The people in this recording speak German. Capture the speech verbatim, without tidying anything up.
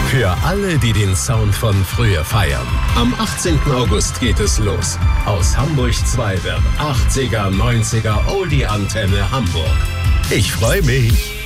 Für alle, die den Sound von früher feiern. Am achtzehnten August geht es los. Aus Hamburg zwei wird achtziger, neunziger Oldie-Antenne Hamburg. Ich freue mich.